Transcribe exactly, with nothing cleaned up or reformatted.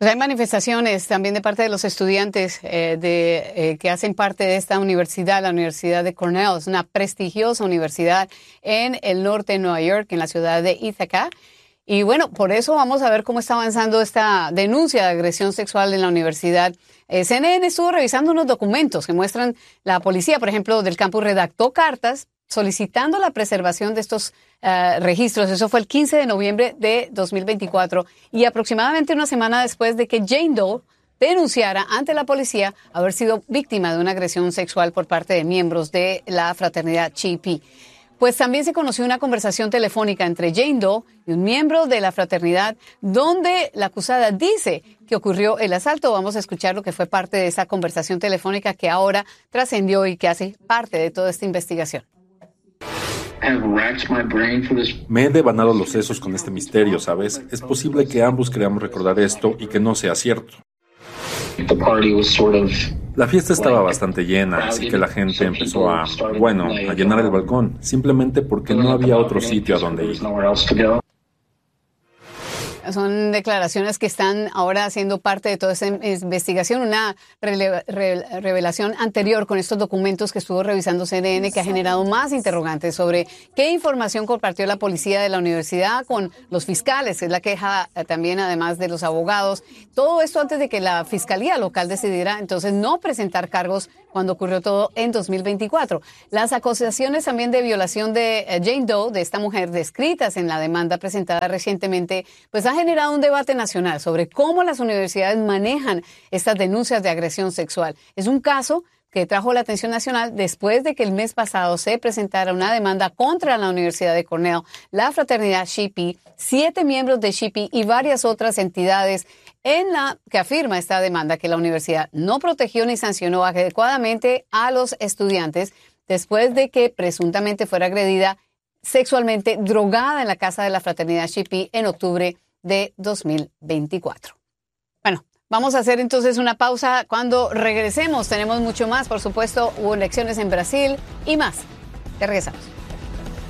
Pues hay manifestaciones también de parte de los estudiantes eh, de, eh, que hacen parte de esta universidad, la Universidad de Cornell. Es una prestigiosa universidad en el norte de Nueva York, en la ciudad de Ithaca. Y bueno, por eso vamos a ver cómo está avanzando esta denuncia de agresión sexual en la universidad. Eh, C N N estuvo revisando unos documentos que muestran la policía, por ejemplo, del campus redactó cartas solicitando la preservación de estos uh, registros. Eso fue el quince de noviembre de dos mil veinticuatro y aproximadamente una semana después de que Jane Doe denunciara ante la policía haber sido víctima de una agresión sexual por parte de miembros de la fraternidad Chi Pi. Pues también se conoció una conversación telefónica entre Jane Doe y un miembro de la fraternidad donde la acusada dice que ocurrió el asalto. Vamos a escuchar lo que fue parte de esa conversación telefónica que ahora trascendió y que hace parte de toda esta investigación. Me he devanado los sesos con este misterio, ¿sabes? Es posible que ambos queramos recordar esto y que no sea cierto. La fiesta estaba bastante llena, así que la gente empezó a, bueno, a llenar el balcón, simplemente porque no había otro sitio a donde ir. Son declaraciones que están ahora siendo parte de toda esta investigación, una rele- re- revelación anterior con estos documentos que estuvo revisando C N N que ha generado más interrogantes sobre qué información compartió la policía de la universidad con los fiscales, es la queja también además de los abogados. Todo esto antes de que la fiscalía local decidiera entonces no presentar cargos cuando ocurrió todo en dos mil veinticuatro. Las acusaciones también de violación de Jane Doe, de esta mujer descritas en la demanda presentada recientemente, pues ha generado un debate nacional sobre cómo las universidades manejan estas denuncias de agresión sexual. Es un caso que trajo la atención nacional después de que el mes pasado se presentara una demanda contra la Universidad de Cornell, la fraternidad Chi Pi, siete miembros de Chi Pi y varias otras entidades en la que afirma esta demanda que la universidad no protegió ni sancionó adecuadamente a los estudiantes después de que presuntamente fuera agredida sexualmente, drogada en la casa de la fraternidad Chi Pi en octubre de dos mil veinticuatro. Bueno, vamos a hacer entonces una pausa. Cuando regresemos tenemos mucho más. Por supuesto, hubo elecciones en Brasil y más. Ya regresamos.